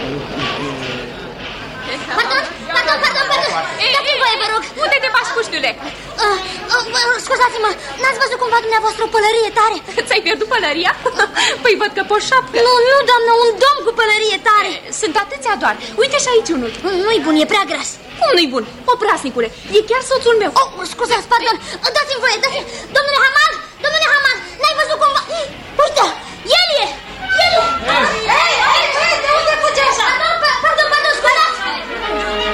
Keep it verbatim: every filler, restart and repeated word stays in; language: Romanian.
Pardon, pardon, pardon, pardon. Dați-mi voie, vă rog. Unde te bași, puștule? Uh, uh, Scuzați-mă, n-ați văzut cumva dumneavoastră o pălărie tare? Ți-ai pierdut pălăria? Păi văd că pe o șapcă. Nu, nu, doamnă, un domn cu pălărie tare. Sunt atâția doar. Uite și aici unul. Nu-i bun, e prea gras. Cum nu-i bun? Oprasnicule, e chiar soțul meu. Oh, scuzați, pardon. Dați-mi voie, dați-mi. Domnule Haman,